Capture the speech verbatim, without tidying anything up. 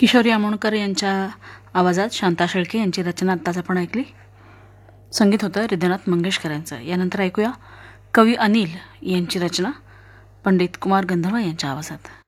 किशोरी आमोणकर यांच्या आवाजात शांता शेळके यांची रचना आत्ताच आपण ऐकली. संगीत होतं हृदयनाथ मंगेशकर यांचं. यानंतर ऐकूया कवी अनिल यांची रचना पंडित कुमार गंधर्व यांच्या आवाजात.